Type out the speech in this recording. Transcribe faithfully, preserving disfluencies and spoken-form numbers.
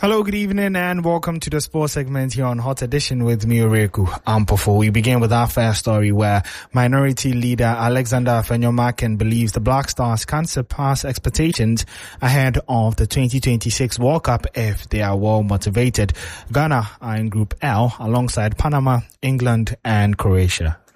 Hello, good evening, and welcome to the sports segment here on Hot Edition with me, Oreku Ampofo. We begin with our first story where minority leader Alexander Afenyomakin believes the Black Stars can surpass expectations ahead of the twenty twenty-six World Cup if they are well motivated. Ghana are in Group L alongside Panama, England, and Croatia.